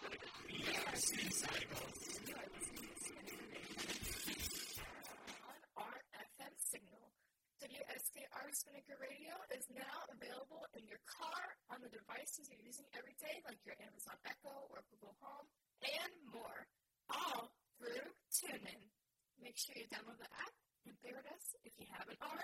On our FM signal. WSKR Spinnaker Radio is now available in your car, on the devices you're using every day, like your Amazon Echo or Google Home, and more, all through TuneIn. Make sure you download the app and favorite us if you haven't already.